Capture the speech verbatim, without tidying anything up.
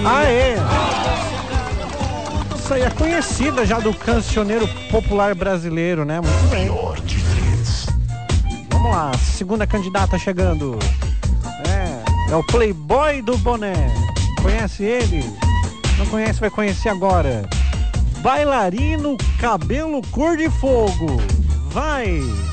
Aê! Isso aí é conhecida já do cancioneiro popular brasileiro, né? Muito bem. Vamos lá, segunda candidata chegando. É, é o Playboy do Boné. Conhece ele? Não conhece, vai conhecer agora. Bailarino Cabelo Cor de Fogo. Vai!